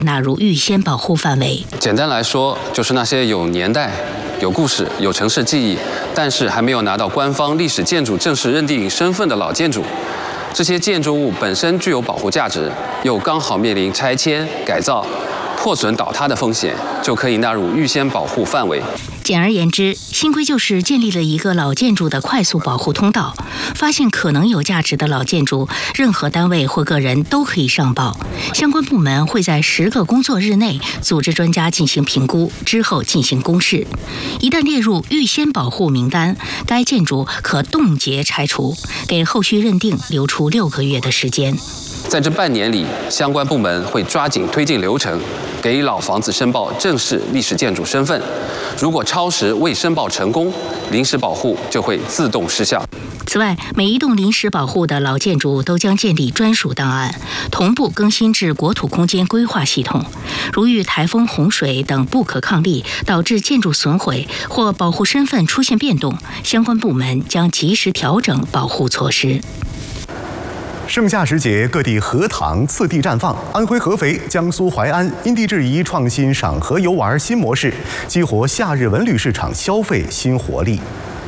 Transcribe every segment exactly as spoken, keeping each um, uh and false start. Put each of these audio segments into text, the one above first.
纳入预先保护范围。 简单来说，就是那些有年代、有故事、有城市记忆，但是还没有拿到官方历史建筑正式认定身份的老建筑。这些建筑物本身具有保护价值，又刚好面临拆迁、改造、破损倒塌的风险，就可以纳入预先保护范围。 简而言之，新规就是建立了一个老建筑的快速保护通道，发现可能有价值的老建筑，任何单位或个人都可以上报，相关部门会在十个工作日内组织专家进行评估，之后进行公示。一旦列入预先保护名单，该建筑可冻结拆除，给后续认定留出六个月的时间。 在这半年里，相关部门会抓紧推进流程，给老房子申报正式历史建筑身份。如果超时未申报成功，临时保护就会自动失效。 此外，每一栋临时保护的老建筑都将建立专属档案，同步更新至国土空间规划系统。如遇台风、洪水等不可抗力导致建筑损毁或保护身份出现变动，相关部门将及时调整保护措施。 盛夏时节，各地荷塘次第绽放。安徽合肥、江苏淮安因地制宜创新赏荷游玩新模式，激活夏日文旅市场消费新活力。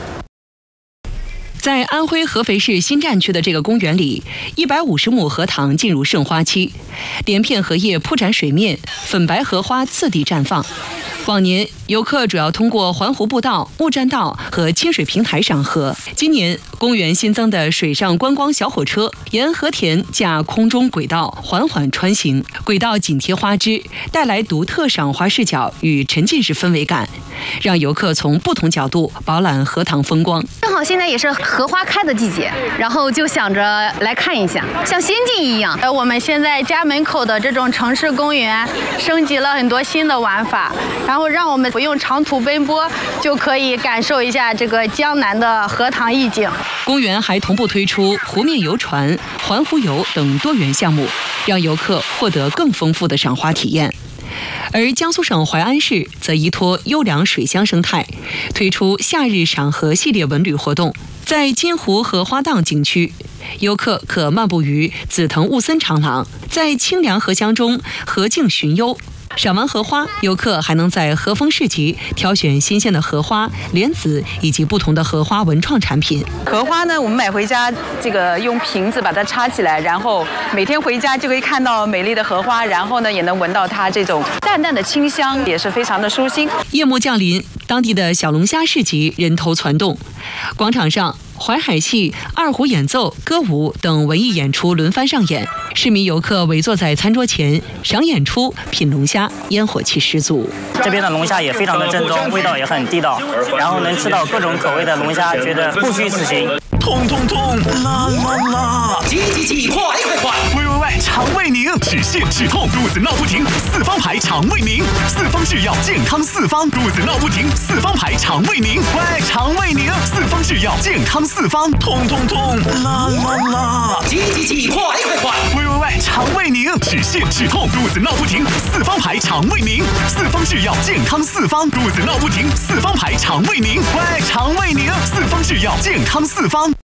在安徽合肥市新站区的这个公园里，一百五十亩荷塘进入盛花期，连片荷叶铺展水面，粉白荷花次第绽放。往年游客主要通过环湖步道、木栈道和清水平台赏荷，今年公园新增的水上观光小火车沿荷田架空中轨道缓缓穿行，轨道紧贴花枝，带来独特赏花视角与沉浸式氛围感，让游客从不同角度饱览荷塘风光。 正好现在也是荷花开的季节，然后就想着来看一下，像仙境一样。呃，我们现在家门口的这种城市公园升级了很多新的玩法，然后让我们不用长途奔波，就可以感受一下这个江南的荷塘意境。 公园还同步推出湖面游船、环湖游等多元项目，让游客获得更丰富的赏花体验。而江苏省淮安市则依托优良水乡生态，推出夏日赏荷系列文旅活动。在金湖荷花荡景区，游客可漫步于紫藤雾森长廊，在清凉荷香中荷静寻幽。赏完荷花，游客还能在荷枫市集挑选新鲜的荷花、莲子以及不同的荷花文创产品。 荷花呢，我们买回家，这个用瓶子把它插起来，然后每天回家就可以看到美丽的荷花，然后呢也能闻到它这种淡淡的清香，也是非常的舒心。 夜幕降临，当地的小龙虾市集人头攒动，广场上淮海戏、二胡演奏、歌舞等文艺演出轮番上演，市民游客围坐在餐桌前赏演出、品龙虾，烟火气十足。 这边的龙虾也非常的正宗，味道也很地道，然后能吃到各种口味的龙虾，觉得不虚此行。 痛痛痛，啦啦啦！ 急急急，快快快！ 喂喂喂，肠胃宁，止泻止痛，肚子闹不停，四方牌肠胃宁，四方制药健康四方，肚子闹不停，四方牌肠胃宁，喂，肠胃宁，四方制药健康四方，痛痛痛，啦啦啦！ 急急急，快快快！ 喂喂喂，肠胃宁，止泻止痛，肚子闹不停，四方牌肠胃宁，四方制药健康四方，肚子闹不停，四方牌肠胃宁，喂，肠胃宁，四方制药健康四方。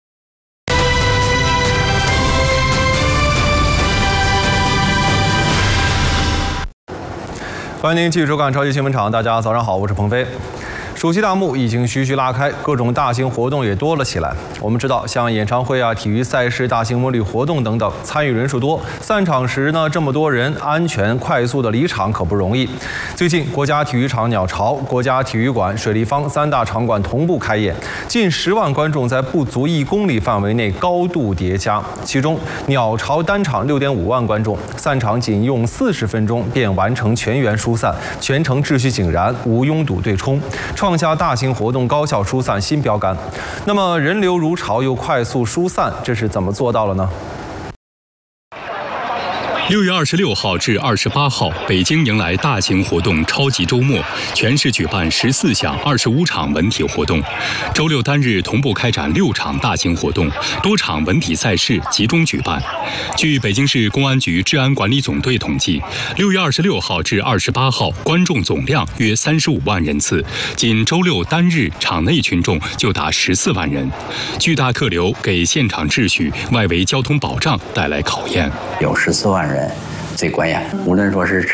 欢迎您继续收看超级新闻场，大家早上好，我是鹏飞。暑期大幕已经徐徐拉开，各种大型活动也多了起来。我们知道，像演唱会啊、体育赛事、大型文旅活动等等，参与人数多，散场时呢这么多人，安全快速的离场可不容易。最近，国家体育场鸟巢、国家体育馆、水立方三大场馆同步开演，近十万观众在不足一公里范围内高度叠加。其中，鸟巢单场六点五万观众，散场仅用四十分钟便完成全员疏散，全程秩序井然，无拥堵对冲。创下大型活动高效疏散新标杆。那么人流如潮又快速疏散，这是怎么做到了呢？ 六月二十六号至二十八号，北京迎来大型活动超级周末，全市举办十四项二十五场文体活动。周六单日同步开展六场大型活动，多场文体赛事集中举办。据北京市公安局治安管理总队统计，六月二十六号至二十八号观众总量约三十五万人次，仅周六单日场内群众就达十四万人。巨大客流给现场秩序、外围交通保障带来考验。 有十四万人。最关键，无论说是